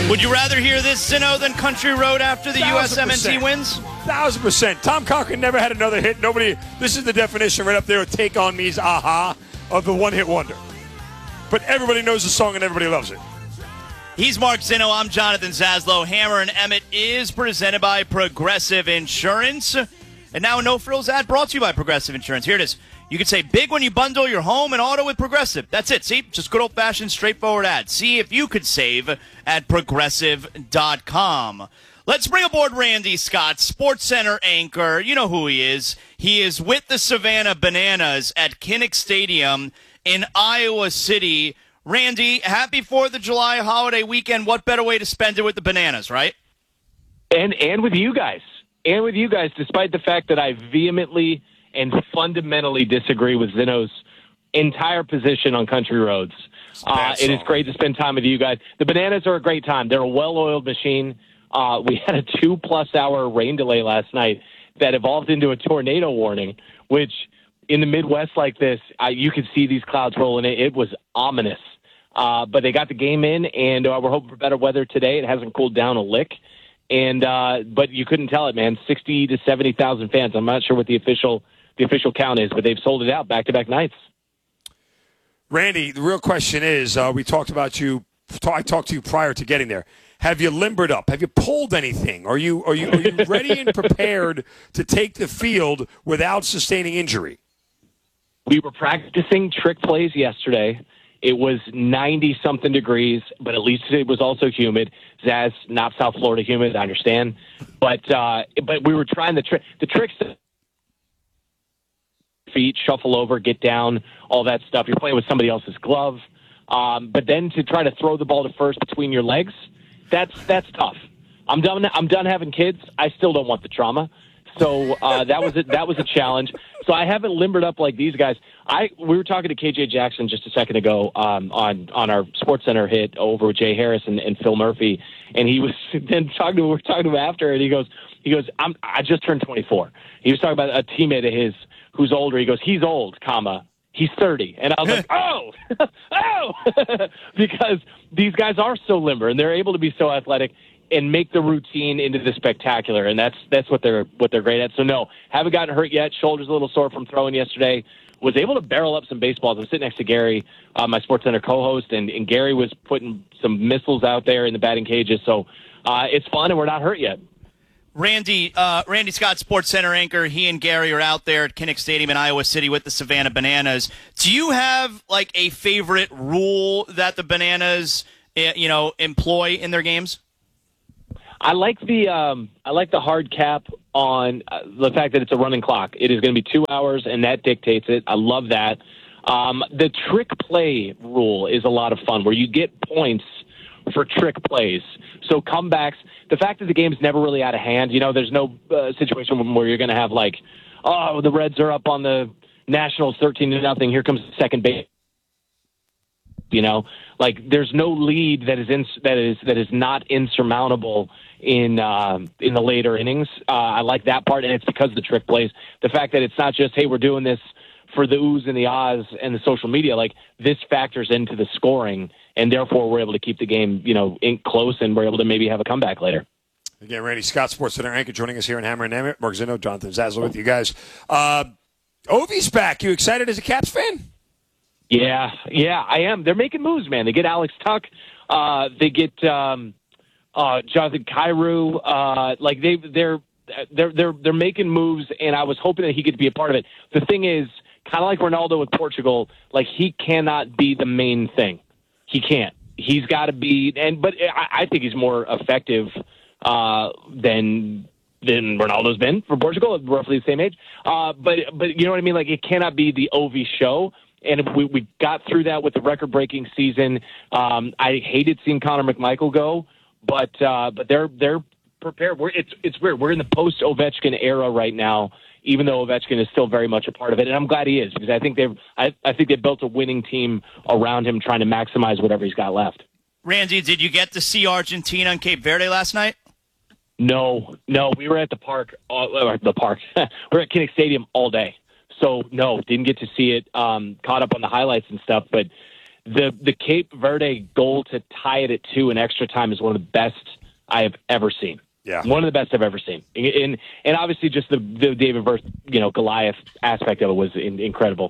Would you rather hear this, Zinno, than Country Road after the 1,000%. USMNT wins? 1,000%. Tom Cochran never had another hit. This is the definition right up there with Take On Me's Aha of the one-hit wonder. But everybody knows the song and everybody loves it. He's Mark Zinno. I'm Jonathan Zaslow. Hammer and Emmett is presented by Progressive Insurance. And now a No Frills ad brought to you by Progressive Insurance. Here it is. You can say big when you bundle your home and auto with Progressive. That's it. See? Just good old-fashioned, straightforward ad. See if you could save at Progressive.com. Let's bring aboard Randy Scott, SportsCenter anchor. You know who he is. He is with the Savannah Bananas at Kinnick Stadium in Iowa City. Randy, happy 4th of July holiday weekend. What better way to spend it with the Bananas, right? And with you guys. And with you guys, despite the fact that I vehemently and fundamentally disagree with Zinno's entire position on country roads. It is great to spend time with you guys. The Bananas are a great time. They're a well-oiled machine. We had a 2+ hour rain delay last night that evolved into a tornado warning, which in the Midwest like this, you could see these clouds rolling in. It was ominous. But they got the game in, and we're hoping for better weather today. It hasn't cooled down a lick. But you couldn't tell it, man. 60 to 70,000 fans. I'm not sure what the official count is, but they've sold it out back-to-back nights. Randy, the real question is, we talked about you. I talked to you prior to getting there. Have you limbered up? Have you pulled anything? Are you ready and prepared to take the field without sustaining injury? We were practicing trick plays yesterday. It was 90-something degrees, but at least it was also humid. Zaz, not South Florida humid, I understand. But we were trying the tricks. Feet, shuffle over, get down, all that stuff. You're playing with somebody else's glove. But then to try to throw the ball to first between your legs, that's tough. I'm done having kids. I still don't want the trauma. So that was a challenge. So I haven't limbered up like these guys. We were talking to KJ Jackson just a second ago on our SportsCenter hit over with Jay Harris and Phil Murphy, and he was then we were talking to him after, and he goes, I just turned 24. He was talking about a teammate of his who's older. He goes, he's old, he's 30. And I was like, oh, because these guys are so limber and they're able to be so athletic and make the routine into the spectacular. And that's what they're great at. So no, haven't gotten hurt yet. Shoulder's a little sore from throwing yesterday. Was able to barrel up some baseballs. I was sitting next to Gary, my SportsCenter co-host, and Gary was putting some missiles out there in the batting cages. So it's fun and we're not hurt yet. Randy Scott, SportsCenter anchor. He and Gary are out there at Kinnick Stadium in Iowa City with the Savannah Bananas. Do you have like a favorite rule that the Bananas, employ in their games? I like the hard cap on the fact that it's a running clock. It is going to be 2 hours, and that dictates it. I love that. The trick play rule is a lot of fun, where you get points for trick plays. So comebacks, the fact that the game's never really out of hand, there's no situation where you're going to have like, oh, the Reds are up on the Nationals 13-0. Here comes second base. There's no lead that is not insurmountable in the later innings. I like that part, and it's because of the trick plays. The fact that it's not just, hey, we're doing this for the oohs and the ahs and the social media, like this factors into the scoring, and therefore we're able to keep the game, in close, and we're able to maybe have a comeback later. Again, Randy Scott, SportsCenter anchor, joining us here in Hammer and Emmett. Mark Zinno, Jonathan Zaslow with you guys. Ovi's back. You excited as a Caps fan? Yeah, I am. They're making moves, man. They get Alex Tuck. They get Jonathan Kyrou. They're making moves, and I was hoping that he could be a part of it. The thing is, kind of like Ronaldo with Portugal, like he cannot be the main thing. He can't. He's got to be, but I think he's more effective than Ronaldo's been for Portugal at roughly the same age. But you know what I mean? Like it cannot be the Ovi show. And we got through that with the record-breaking season. I hated seeing Connor McMichael go, but they're prepared. It's weird. We're in the post-Ovechkin era right now, even though Ovechkin is still very much a part of it, and I'm glad he is because I think they've built a winning team around him, trying to maximize whatever he's got left. Randy, did you get to see Argentina and Cape Verde last night? No, we were at the park. We're at Kinnick Stadium all day. So, no, didn't get to see it, caught up on the highlights and stuff. But The Cape Verde goal to tie it at 2 in extra time is one of the best I have ever seen. Yeah. One of the best I've ever seen. And obviously just the David versus Goliath aspect of it was incredible.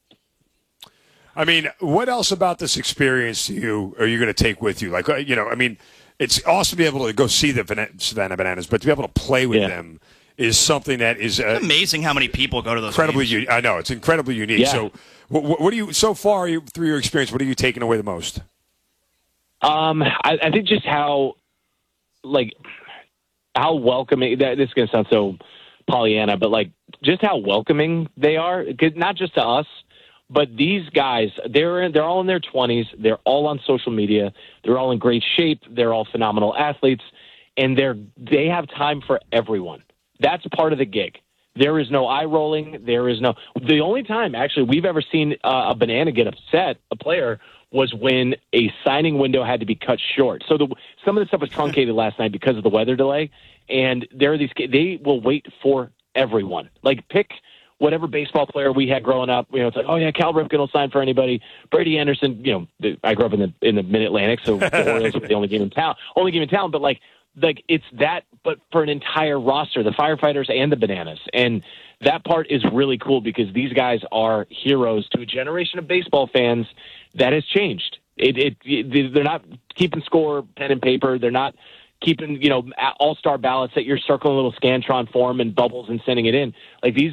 I mean, what else about this experience are you going to take with you? Like, I mean, it's awesome to be able to go see the Savannah Bananas, but to be able to play with them is something that is it's amazing how many people go to those incredibly games. I know, it's incredibly unique. Yeah. So, what do you so far through your experience? What are you taking away the most? I think just how welcoming. This is going to sound so Pollyanna, but just how welcoming they are. 'Cause not just to us, but these guys. They're all in their 20s. They're all on social media. They're all in great shape. They're all phenomenal athletes, and they have time for everyone. That's part of the gig. There is no eye rolling. The only time actually we've ever seen a banana get upset, a player, was when a signing window had to be cut short. So some of the stuff was truncated last night because of the weather delay. And there are these, they will wait for everyone. Pick whatever baseball player we had growing up. It's like, oh yeah, Cal Ripken will sign for anybody. Brady Anderson. I grew up in the Mid Atlantic, so the Orioles were the only game in town. But it's that, but for an entire roster, the Firefighters and the Bananas. And that part is really cool because these guys are heroes to a generation of baseball fans that has changed. They're not keeping score pen and paper. They're not keeping, all-star ballots that you're circling a little Scantron form and bubbles and sending it in.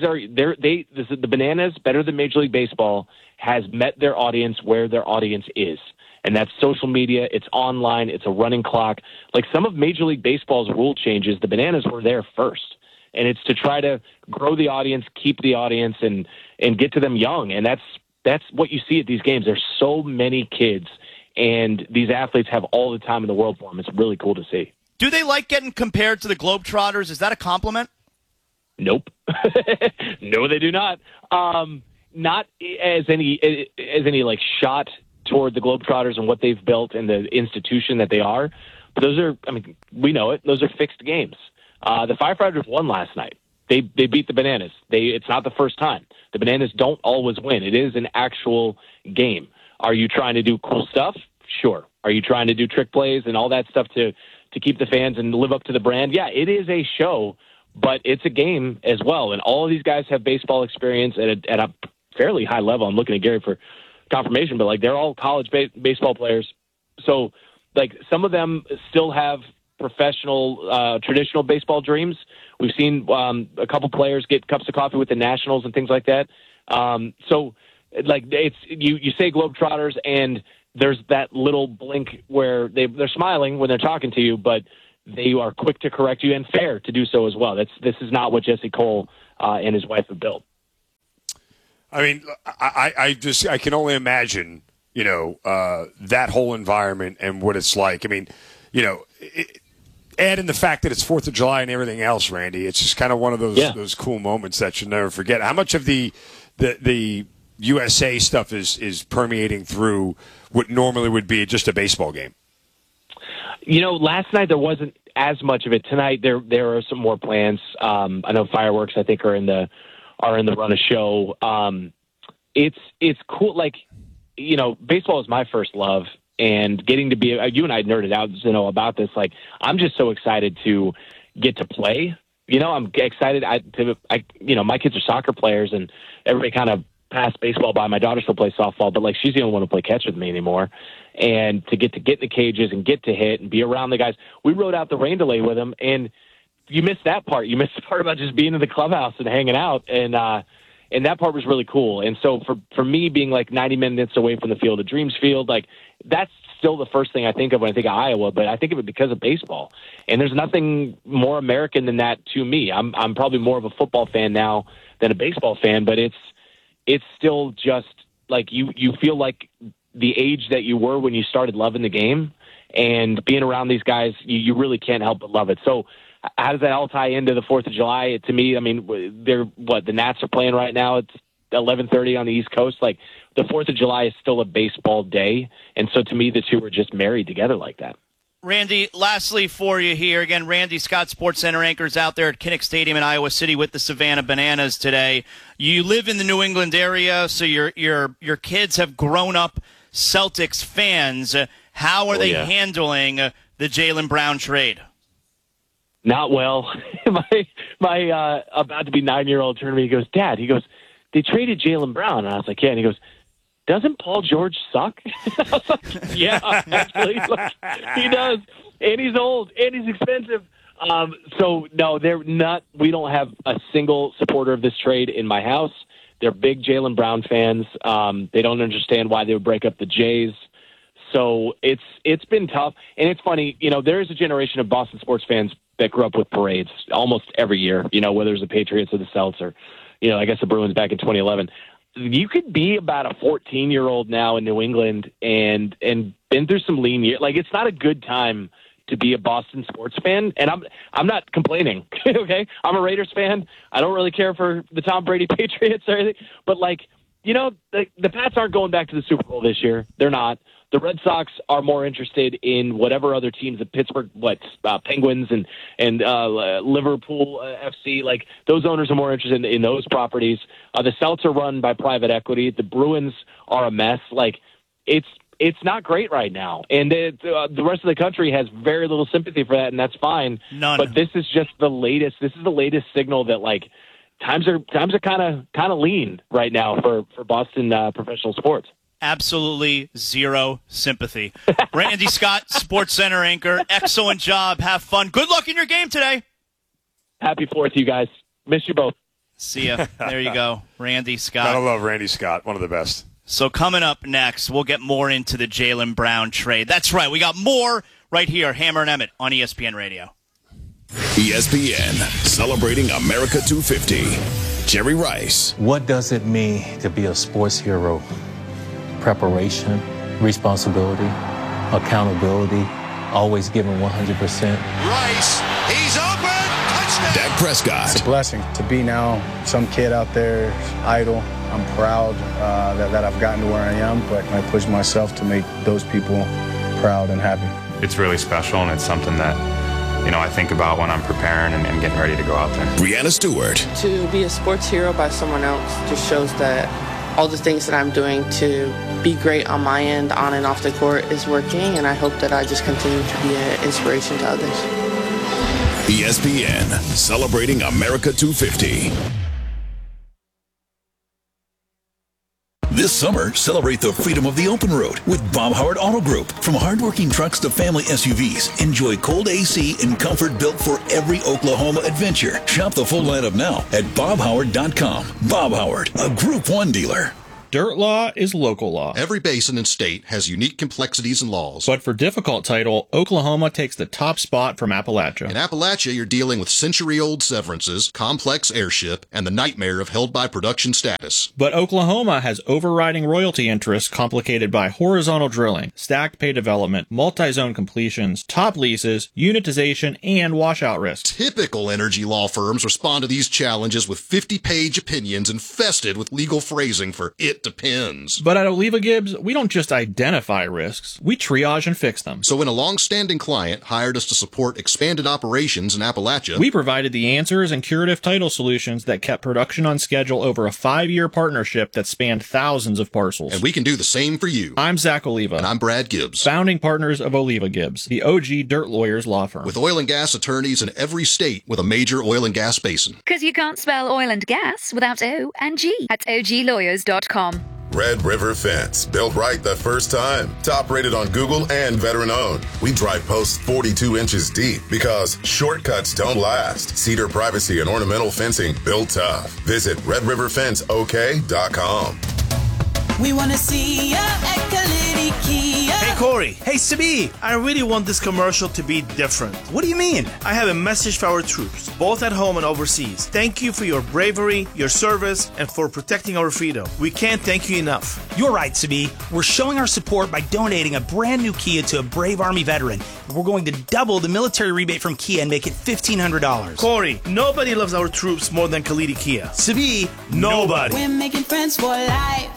The Bananas, better than Major League Baseball, has met their audience where their audience is. And that's social media, it's online, it's a running clock. Some of Major League Baseball's rule changes, the Bananas were there first. And it's to try to grow the audience, keep the audience, and get to them young. And that's what you see at these games. There's so many kids, and these athletes have all the time in the world for them. It's really cool to see. Do they like getting compared to the Globetrotters? Is that a compliment? Nope. No, they do not. Not as any shot toward the Globetrotters and what they've built and the institution that they are. But we know it. Those are fixed games. The Firefighters won last night. They beat the Bananas. It's not the first time. The Bananas don't always win. It is an actual game. Are you trying to do cool stuff? Sure. Are you trying to do trick plays and all that stuff to keep the fans and live up to the brand? Yeah, it is a show, but it's a game as well. And all of these guys have baseball experience at a fairly high level. I'm looking at Gary for confirmation, but they're all college baseball players. So some of them still have professional, traditional baseball dreams. We've seen a couple players get cups of coffee with the Nationals and things like that. It's you say Globetrotters, and there's that little blink where they're smiling when they're talking to you, but they are quick to correct you and fair to do so as well. This is not what Jesse Cole and his wife have built. I mean, I can only imagine, that whole environment and what it's like. I mean, add in the fact that it's 4th of July and everything else, Randy. It's just kind of one of those cool moments that you'll never forget. How much of the USA stuff is permeating through what normally would be just a baseball game? Last night there wasn't as much of it. Tonight there are some more plans. I know fireworks, I think, are in the run of show. It's cool. Baseball is my first love, and getting to be, you and I nerded out, about this. I'm just so excited to get to play. I'm excited. My kids are soccer players, and everybody kind of passed baseball by. My daughter still plays softball, but she's the only one to play catch with me anymore. And to get in the cages and get to hit and be around the guys. We rode out the rain delay with them, and you missed that part. You missed the part about just being in the clubhouse and hanging out, and that part was really cool. And so for me, being 90 minutes away from the Field of Dreams field, that's still the first thing I think of when I think of Iowa, but I think of it because of baseball. And there's nothing more American than that to me. I'm probably more of a football fan now than a baseball fan, but it's still just you feel like the age that you were when you started loving the game, and being around these guys, you really can't help but love it. So how does that all tie into the 4th of July? To me, the Nats are playing right now. It's 11:30 on the East Coast. The 4th of July is still a baseball day. And so to me, the two are just married together like that. Randy, lastly for you here, again, Randy Scott, Sports Center anchors out there at Kinnick Stadium in Iowa City with the Savannah Bananas today. You live in the New England area, so your kids have grown up Celtics fans. How are they handling the Jaylen Brown trade? Not well. my about to be 9-year-old turned to me. He goes, Dad. He goes, they traded Jaylen Brown, and I was like, yeah. And he goes, doesn't Paul George suck? I was like, yeah, actually, he does, and he's old, and he's expensive. So no, they're not. We don't have a single supporter of this trade in my house. They're big Jaylen Brown fans. They don't understand why they would break up the Jays. So it's been tough, and it's funny. There is a generation of Boston sports fans that grew up with parades almost every year. Whether it's the Patriots or the Celts, or I guess the Bruins back in 2011. You could be about a 14-year-old now in New England and been through some lean years. Like, it's not a good time to be a Boston sports fan, and I'm not complaining. Okay, I'm a Raiders fan. I don't really care for the Tom Brady Patriots or anything, but the Pats aren't going back to the Super Bowl this year. They're not. The Red Sox are more interested in whatever other teams, the Pittsburgh Penguins and Liverpool FC. Like, those owners are more interested in those properties. The Celts are run by private equity. The Bruins are a mess. Like, it's not great right now, and the rest of the country has very little sympathy for that, and that's fine. None. But this is just the latest. This is the latest signal that times are kind of lean right now for Boston professional sports. Absolutely zero sympathy. Randy Scott, SportsCenter anchor. Excellent job. Have fun. Good luck in your game today. Happy 4th, you guys. Miss you both. See ya. There you go. Randy Scott. Gotta love Randy Scott. One of the best. So coming up next, we'll get more into the Jaylen Brown trade. That's right. We got more right here. Hammer and Emmett on ESPN Radio. ESPN, celebrating America 250. Jerry Rice. What does it mean to be a sports hero? Preparation, responsibility, accountability, always giving 100%. Rice, he's open! Touchdown! Dak Prescott. It's a blessing to be now some kid out there, idle. I'm proud that I've gotten to where I am, but I push myself to make those people proud and happy. It's really special, and it's something that I think about when I'm preparing and getting ready to go out there. Breanna Stewart. To be a sports hero by someone else just shows that all the things that I'm doing to be great on my end, on and off the court, is working, and I hope that I just continue to be an inspiration to others. ESPN, celebrating America 250. This summer, celebrate the freedom of the open road with Bob Howard Auto Group. From hardworking trucks to family SUVs, enjoy cold AC and comfort built for every Oklahoma adventure. Shop the full lineup now at bobhoward.com. Bob Howard, a Group 1 dealer. Dirt law is local law. Every basin and state has unique complexities and laws. But for difficult title, Oklahoma takes the top spot from Appalachia. In Appalachia, you're dealing with century-old severances, complex airship, and the nightmare of held-by-production status. But Oklahoma has overriding royalty interests complicated by horizontal drilling, stacked pay development, multi-zone completions, top leases, unitization, and washout risks. Typical energy law firms respond to these challenges with 50-page opinions infested with legal phrasing for it depends. But at Oliva Gibbs, we don't just identify risks, we triage and fix them. So when a long-standing client hired us to support expanded operations in Appalachia, we provided the answers and curative title solutions that kept production on schedule over a 5-year partnership that spanned thousands of parcels. And we can do the same for you. I'm Zach Oliva. And I'm Brad Gibbs. Founding partners of Oliva Gibbs, the OG Dirt Lawyers law firm. With oil and gas attorneys in every state with a major oil and gas basin. Because you can't spell oil and gas without O and G at oglawyers.com. Red River Fence, built right the first time. Top rated on Google and veteran owned. We drive posts 42 inches deep because shortcuts don't last. Cedar privacy and ornamental fencing built tough. Visit redriverfenceok.com. We want to see ya at Kalidi Kia. Hey, Corey. Hey, Sabi. I really want this commercial to be different. What do you mean? I have a message for our troops, both at home and overseas. Thank you for your bravery, your service, and for protecting our freedom. We can't thank you enough. You're right, Sabi. We're showing our support by donating a brand new Kia to a brave Army veteran. We're going to double the military rebate from Kia and make it $1,500. Corey, nobody loves our troops more than Kalidi Kia. Sabi, nobody. We're making friends for life.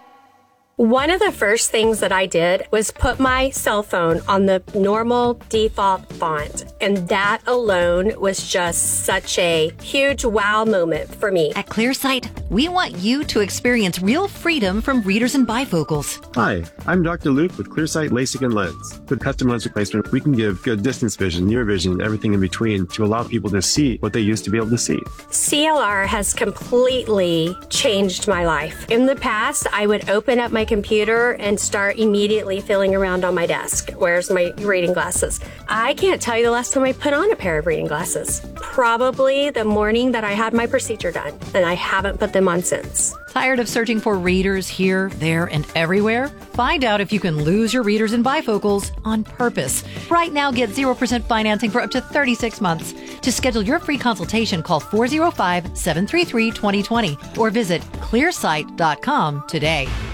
One of the first things that I did was put my cell phone on the normal default font, and that alone was just such a huge wow moment for me. At ClearSight, We want you to experience real freedom from readers and bifocals. Hi, I'm Dr. Luke with Clearsight LASIK and Lens. With custom lens replacement, we can give good distance vision, near vision, and everything in between to allow people to see what they used to be able to see. CLR has completely changed my life. In the past, I would open up my computer and start immediately feeling around on my desk. Where's my reading glasses? I can't tell you the last time I put on a pair of reading glasses. Probably the morning that I had my procedure done, and I haven't put them on since. Tired of searching for readers here, there, and everywhere? Find out if you can lose your readers and bifocals on purpose. Right now, get 0% financing for up to 36 months. To schedule your free consultation, call 405-733-2020 or visit clearsight.com today.